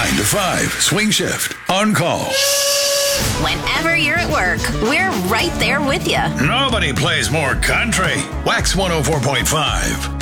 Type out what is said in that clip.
to 5, Swing Shift, On Call. Whenever you're at work, we're right there with you. Nobody plays more country. Wax 104.5.